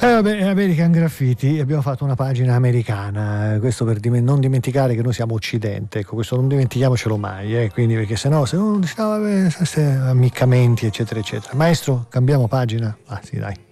Vabbè, American Graffiti, abbiamo fatto una pagina americana, questo per non dimenticare che noi siamo Occidente, ecco, questo non dimentichiamocelo mai, quindi perché sennò se uno dice no, vabbè, ammiccamenti eccetera eccetera. Maestro, cambiamo pagina? Ah sì, dai.